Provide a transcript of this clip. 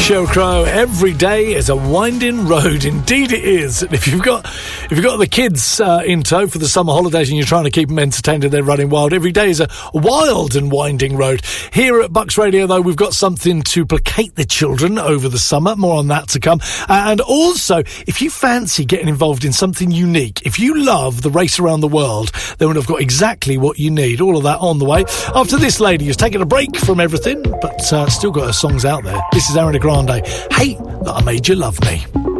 Sheryl Crow. Every day is a winding road. Indeed it is. And if you've got the kids in tow for the summer holidays and you're trying to keep them entertained and they're running wild, every day is a wild and winding road. Here at Bucks Radio, though, we've got something to placate the children over the summer. More on that to come. And also, if you fancy getting involved in something unique, if you love the race around the world, then we've got exactly what you need. All of that on the way. After this lady who's taken a break from everything, but still got her songs out there. This is Ariana Grande. Hate That I Made You Love Me.